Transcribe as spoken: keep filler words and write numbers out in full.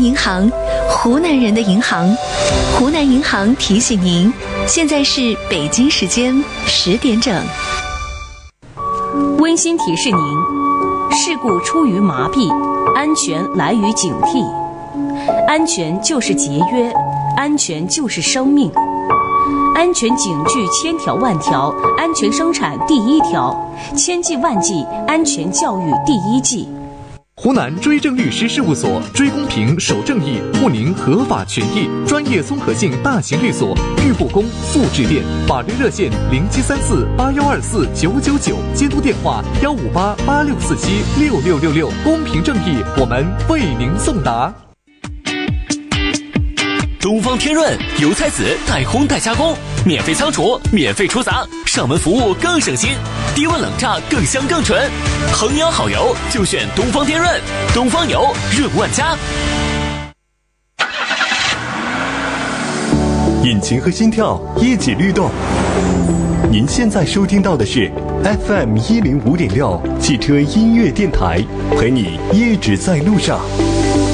银行，湖南人的银行。湖南银行提醒您，现在是北京时间十点整。 温馨提示您：事故出于麻痹，安全来于警惕。安全就是节约，安全就是生命。安全警句千条万条，安全生产第一条，千计万计，安全教育第一计。 湖南追正律师事务所，追公平守正义，护您合法权益，专业综合性大型律所，豫不公复致电，法律热线零七三四八幺二四九九九，监督电话幺五八八六四七六六六六，公平正义，我们为您送达。 东方天润油菜籽带烘带加工，免费仓储，免费出杂，上门服务更省心，低温冷榨更香更纯，衡阳好油就选东方天润，东方油润万家。 引擎和心跳一起律动。您现在收听到的是 F M 一零五点六汽车音乐电台，陪你一直在路上。